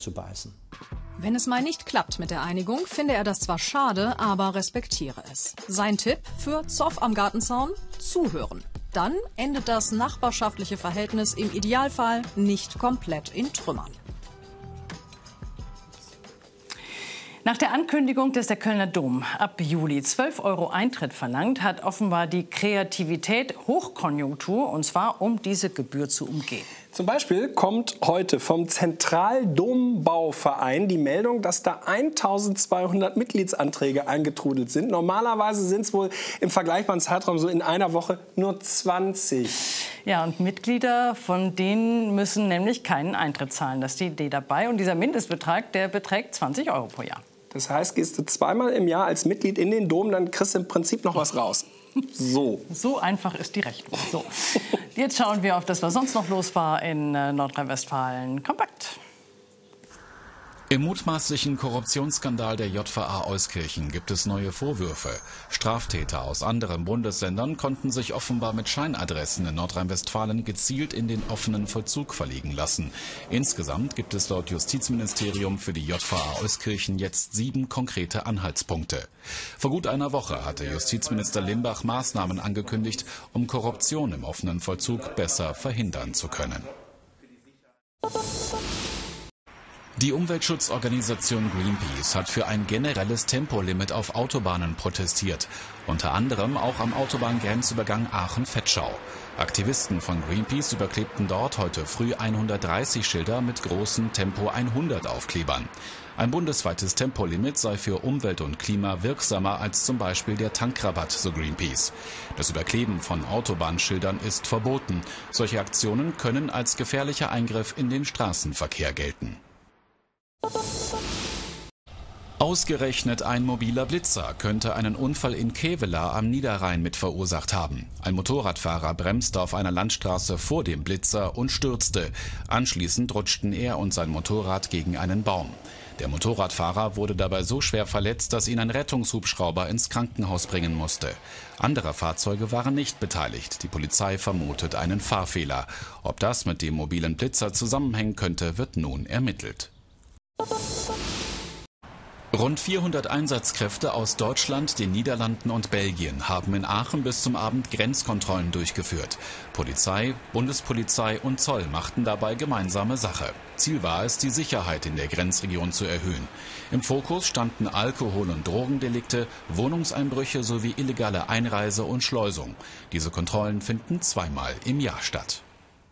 zu beißen. Wenn es mal nicht klappt mit der Einigung, finde er das zwar schade, aber respektiere es. Sein Tipp für Zoff am Gartenzaun? Zuhören. Dann endet das nachbarschaftliche Verhältnis im Idealfall nicht komplett in Trümmern. Nach der Ankündigung, dass der Kölner Dom ab Juli 12 € Eintritt verlangt, hat offenbar die Kreativität Hochkonjunktur, und zwar um diese Gebühr zu umgehen. Zum Beispiel kommt heute vom Zentraldombauverein die Meldung, dass da 1200 Mitgliedsanträge eingetrudelt sind. Normalerweise sind es wohl im vergleichbaren Zeitraum so in einer Woche nur 20. Ja, und Mitglieder von denen müssen nämlich keinen Eintritt zahlen. Das ist die Idee dabei. Und dieser Mindestbetrag, der beträgt 20 € pro Jahr. Das heißt, gehst du zweimal im Jahr als Mitglied in den Dom, dann kriegst du im Prinzip noch was raus. So einfach ist die Rechnung. So. Jetzt schauen wir auf das, was sonst noch los war in Nordrhein-Westfalen. Kompakt. Im mutmaßlichen Korruptionsskandal der JVA Euskirchen gibt es neue Vorwürfe. Straftäter aus anderen Bundesländern konnten sich offenbar mit Scheinadressen in Nordrhein-Westfalen gezielt in den offenen Vollzug verlegen lassen. Insgesamt gibt es laut Justizministerium für die JVA Euskirchen jetzt 7 konkrete Anhaltspunkte. Vor gut einer Woche hatte Justizminister Limbach Maßnahmen angekündigt, um Korruption im offenen Vollzug besser verhindern zu können. Die Umweltschutzorganisation Greenpeace hat für ein generelles Tempolimit auf Autobahnen protestiert. Unter anderem auch am Autobahngrenzübergang Aachen-Vetschau. Aktivisten von Greenpeace überklebten dort heute früh 130 Schilder mit großen Tempo 100 Aufklebern. Ein bundesweites Tempolimit sei für Umwelt und Klima wirksamer als zum Beispiel der Tankrabatt, so Greenpeace. Das Überkleben von Autobahnschildern ist verboten. Solche Aktionen können als gefährlicher Eingriff in den Straßenverkehr gelten. Ausgerechnet ein mobiler Blitzer könnte einen Unfall in Kevelaer am Niederrhein mit verursacht haben. Ein Motorradfahrer bremste auf einer Landstraße vor dem Blitzer und stürzte. Anschließend rutschten er und sein Motorrad gegen einen Baum. Der Motorradfahrer wurde dabei so schwer verletzt, dass ihn ein Rettungshubschrauber ins Krankenhaus bringen musste. Andere Fahrzeuge waren nicht beteiligt. Die Polizei vermutet einen Fahrfehler. Ob das mit dem mobilen Blitzer zusammenhängen könnte, wird nun ermittelt. Rund 400 Einsatzkräfte aus Deutschland, den Niederlanden und Belgien haben in Aachen bis zum Abend Grenzkontrollen durchgeführt. Polizei, Bundespolizei und Zoll machten dabei gemeinsame Sache. Ziel war es, die Sicherheit in der Grenzregion zu erhöhen. Im Fokus standen Alkohol- und Drogendelikte, Wohnungseinbrüche sowie illegale Einreise und Schleusung. Diese Kontrollen finden 2-mal im Jahr statt.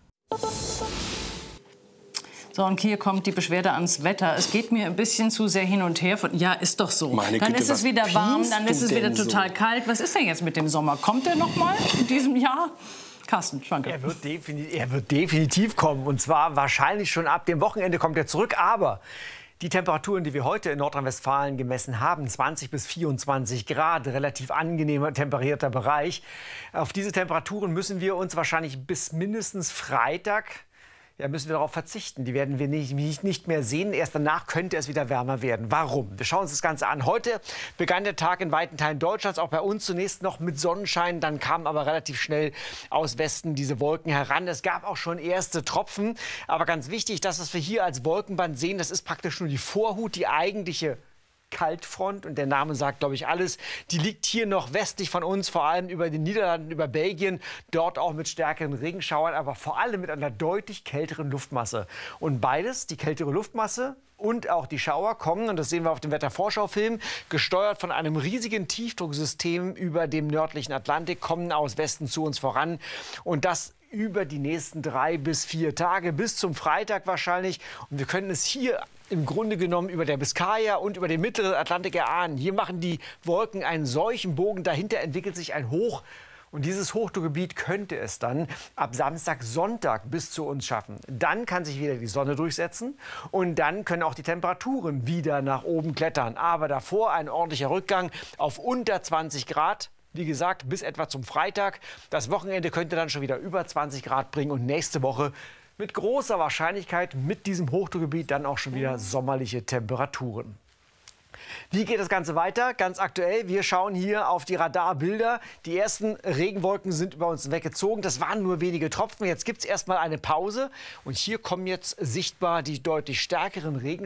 So, und hier kommt die Beschwerde ans Wetter. Es geht mir ein bisschen zu sehr hin und her. Ja, ist doch so. Dann ist es wieder warm, dann ist es wieder total kalt. Was ist denn jetzt mit dem Sommer? Kommt der noch mal in diesem Jahr? Carsten Schwanke. Er wird definitiv kommen. Und zwar wahrscheinlich schon ab dem Wochenende kommt er zurück. Aber die Temperaturen, die wir heute in Nordrhein-Westfalen gemessen haben, 20 bis 24 Grad, relativ angenehmer temperierter Bereich. Auf diese Temperaturen müssen wir uns wahrscheinlich bis mindestens Freitag müssen wir darauf verzichten. Die werden wir nicht mehr sehen. Erst danach könnte es wieder wärmer werden. Warum? Wir schauen uns das Ganze an. Heute begann der Tag in weiten Teilen Deutschlands, auch bei uns zunächst noch mit Sonnenschein. Dann kamen aber relativ schnell aus Westen diese Wolken heran. Es gab auch schon erste Tropfen. Aber ganz wichtig, das, was wir hier als Wolkenband sehen, das ist praktisch nur die Vorhut, die eigentliche Kaltfront, und der Name sagt, glaube ich, alles. Die liegt hier noch westlich von uns, vor allem über den Niederlanden, über Belgien, dort auch mit stärkeren Regenschauern, aber vor allem mit einer deutlich kälteren Luftmasse. Und beides, die kältere Luftmasse und auch die Schauer, kommen, und das sehen wir auf dem Wettervorschaufilm, gesteuert von einem riesigen Tiefdrucksystem über dem nördlichen Atlantik, kommen aus Westen zu uns voran. Und das über die nächsten 3 bis 4 Tage, bis zum Freitag wahrscheinlich. Und wir können es hier im Grunde genommen über der Biskaya und über den mittleren Atlantik erahnen. Hier machen die Wolken einen solchen Bogen, dahinter entwickelt sich ein Hoch. Und dieses Hochdruckgebiet könnte es dann ab Samstag, Sonntag bis zu uns schaffen. Dann kann sich wieder die Sonne durchsetzen und dann können auch die Temperaturen wieder nach oben klettern. Aber davor ein ordentlicher Rückgang auf unter 20 Grad. Wie gesagt, bis etwa zum Freitag. Das Wochenende könnte dann schon wieder über 20 Grad bringen und nächste Woche mit großer Wahrscheinlichkeit mit diesem Hochdruckgebiet dann auch schon wieder sommerliche Temperaturen. Wie geht das Ganze weiter? Ganz aktuell, wir schauen hier auf die Radarbilder. Die ersten Regenwolken sind über uns weggezogen. Das waren nur wenige Tropfen. Jetzt gibt es erstmal eine Pause. Und hier kommen jetzt sichtbar die deutlich stärkeren Regenschauer.